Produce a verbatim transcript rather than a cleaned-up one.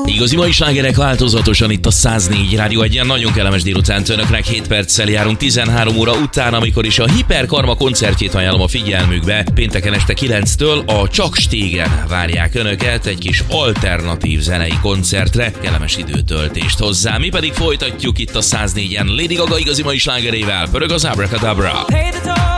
Igazi mai slágerek változatosan itt a száz négy Rádió Egyen. Nagyon kellemes délutánt önöknek, hét perccel járunk tizenhárom óra után, amikor is a Hiperkarma koncertjét ajánlom a figyelmükbe. Pénteken este kilenctől a Csak Stégen várják önöket egy kis alternatív zenei koncertre. Kellemes időtöltést hozzá. Mi pedig folytatjuk itt a száz négyen Lady Gaga igazi mai slágerével. Pörög az Abracadabra. Hey,